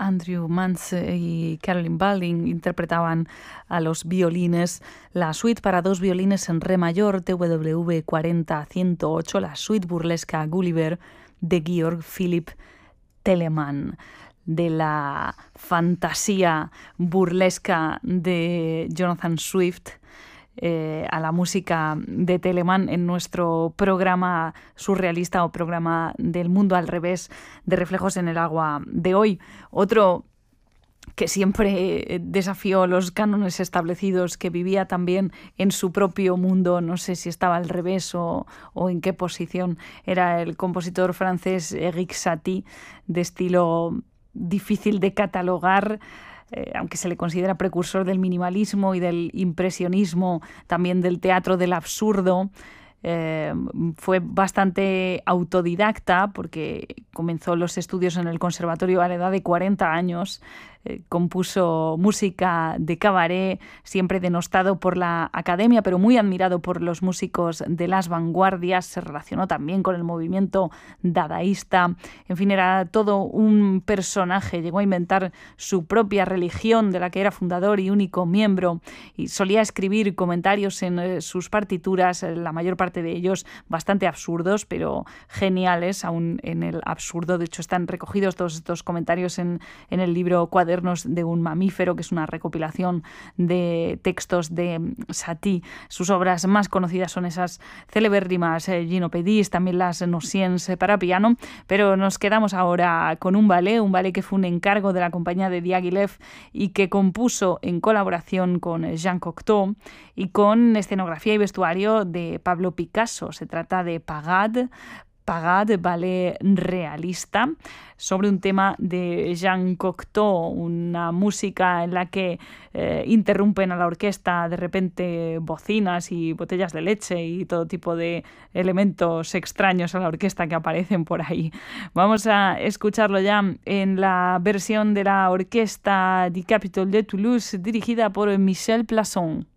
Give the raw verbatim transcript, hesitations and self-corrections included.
Andrew Mantz y Carolyn Balding interpretaban a los violines la suite para dos violines en re mayor T W cuarenta ciento ocho, la suite burlesca Gulliver de Georg Philipp Telemann. De la fantasía burlesca de Jonathan Swift eh, a la música de Telemann en nuestro programa surrealista o programa del mundo al revés de Reflejos en el Agua de hoy. Otro que siempre desafió los cánones establecidos, que vivía también en su propio mundo, no sé si estaba al revés o, o en qué posición, era el compositor francés Éric Satie, de estilo difícil de catalogar, eh, aunque se le considera precursor del minimalismo y del impresionismo, también del teatro del absurdo. Eh, fue bastante autodidacta porque comenzó los estudios en el conservatorio a la edad de cuarenta años. Eh, compuso música de cabaret, siempre denostado por la academia, pero muy admirado por los músicos de las vanguardias. Se relacionó también con el movimiento dadaísta. En fin, era todo un personaje. Llegó a inventar su propia religión, de la que era fundador y único miembro, y solía escribir comentarios en eh, sus partituras, la mayor parte de ellos bastante absurdos, pero geniales, aún en el absurdo. De hecho, están recogidos todos estos comentarios en, en el libro Cuadernos de un mamífero, que es una recopilación de textos de Satie. Sus obras más conocidas son esas celebérrimas eh, Gymnopédies, también las Nociens para piano, pero nos quedamos ahora con un ballet, un ballet que fue un encargo de la compañía de Diaghilev y que compuso en colaboración con Jean Cocteau y con escenografía y vestuario de Pablo Picasso. Se trata de Pagade, Pagade, ballet realista, sobre un tema de Jean Cocteau, una música en la que eh, interrumpen a la orquesta de repente bocinas y botellas de leche y todo tipo de elementos extraños a la orquesta que aparecen por ahí. Vamos a escucharlo ya en la versión de la orquesta du Capitole de Toulouse, dirigida por Michel Plasson.